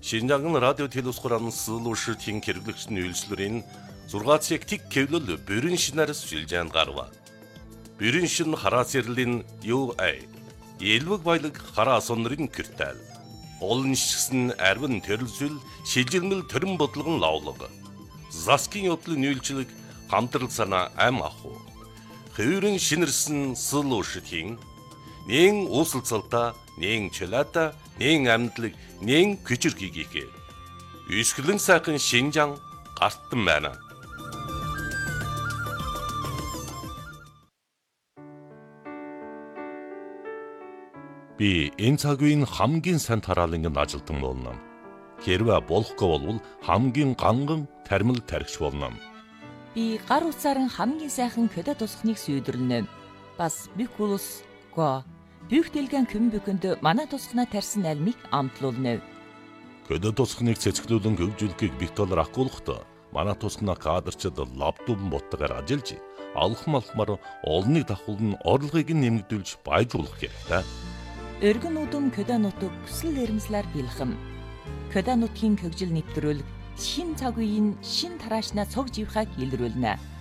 Шинжаан радио телевизхоран сылуушртын хэрэглэгчний үйлчлэрийн 6 цаг тэг кевлөл бүрэн шинээр сүлжээнд гарва. Бүрэн шин хараа сэрлэн UA. Элвэг баялаг хараа сонрын киртал. Олон шигсэн арвин төрөлсөл шилжилмэл төрөн бодлогон лавлаг. Заскин явдлын үйлчлэг хамтрал санаа ам аху. Хөвөрөн шинэрсэн сылуушртын нэн uusulцалта, нэн чөлата, нэн амьдлаг, нэн күчирхийгээ. Үсгэлэн сайхан Шинжаан гартан байна. Би энэ цаг үеийн хамгийн сайн тараалангийн ажилтан болно. Хэрвээ болохгүй бол хамгийн ганган тармил тархич болно. Би гар утсаар хамгийн сайхан көдө тусахныг сүйдрлэнэ. Бас бикулус го Büyük дэлгэн Kümbükөнд манай тусахнаа тарьсан альмыг амтлуулна. Көдө тусахныг цэцгэлүүлэн хөгжүүлэхийг Виктор Акулхт манай тусахнаа кадрчид лаптопн боттойгоор ажиллаж алхам алхмаар олныг давхуулн орлогыг нэмэгдүүлж баяжуулах хэрэгтэй. Өргөн удам көдө нутаг хүсэл эрмслэр бэлхэм. Көдө нутгийн хөгжил нэвтрүүлэг шин цаг үеийн шин тараашнаа цог живхаг илрүүлнэ.